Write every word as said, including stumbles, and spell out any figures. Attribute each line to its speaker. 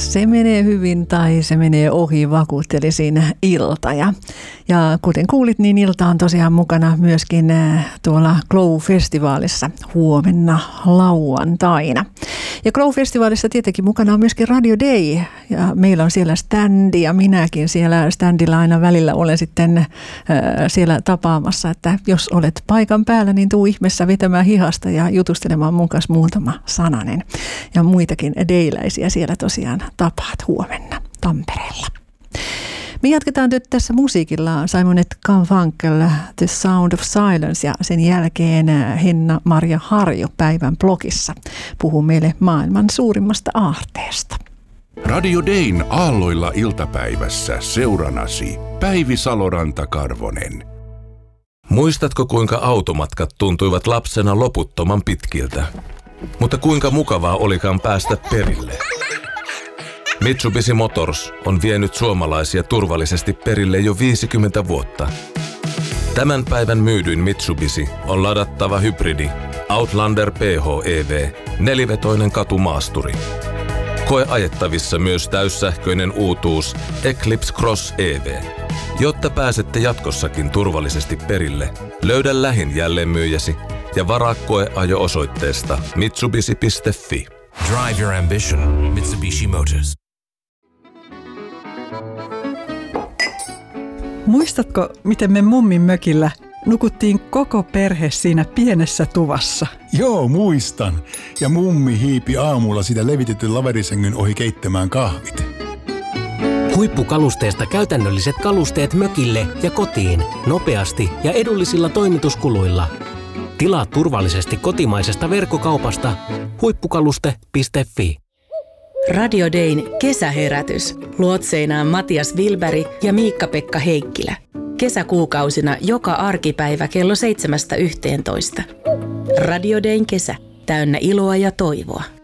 Speaker 1: se menee hyvin tai se menee ohi, vakuutteli siinä Ilta. Ja, ja kuten kuulit, niin Ilta on tosiaan mukana myöskin tuolla Glow-festivaalissa huomenna lauantaina. Ja Glow-festivaalissa tietenkin mukana on myöskin Radio Day ja meillä on siellä standi ja minäkin siellä standilla aina välillä olen sitten äh, siellä tapaamassa, että jos olet paikan päällä, niin tuu ihmeessä vetämään hihasta ja jutustelemaan mun kanssa muutama sananen. Ja muitakin dayläisiä siellä tosiaan tapaat huomenna Tampereella. Me jatketaan nyt tässä musiikilla Simon et Garfunkel, The Sound of Silence, ja sen jälkeen Henna-Maria Harjo päivän blogissa puhuu meille maailman suurimmasta aarteesta.
Speaker 2: Radio Dayn aalloilla iltapäivässä seuranasi Päivi Saloranta-Karvonen.
Speaker 3: Muistatko, kuinka automatkat tuntuivat lapsena loputtoman pitkiltä? Mutta kuinka mukavaa olikaan päästä perille? Mitsubishi Motors on vienyt suomalaisia turvallisesti perille jo viisikymmentä vuotta. Tämän päivän myydyin Mitsubishi on ladattava hybridi Outlander P H E V, nelivetoinen katumaasturi. Koe ajettavissa myös täyssähköinen uutuus Eclipse Cross E V. Jotta pääsette jatkossakin turvallisesti perille, löydä lähin jälleenmyyjäsi ja varaa koeajo osoitteesta mitsubishi piste fi.
Speaker 4: Drive your ambition, Mitsubishi Motors.
Speaker 5: Muistatko, miten me mummin mökillä nukuttiin koko perhe siinä pienessä tuvassa?
Speaker 6: Joo, muistan. Ja mummi hiipi aamulla sitä levitetyn laverisängyn ohi keittämään kahvit.
Speaker 7: Huippukalusteesta käytännölliset kalusteet mökille ja kotiin, nopeasti ja edullisilla toimituskuluilla. Tilaa turvallisesti kotimaisesta verkkokaupasta huippukaluste piste fi.
Speaker 8: Radio Dayn kesäherätys. Luotseinaan Matias Wilberg ja Miikka-Pekka Heikkilä. Kesäkuukausina joka arkipäivä kello seitsemästä yhteentoista. Radio Dayn kesä. Täynnä iloa ja toivoa.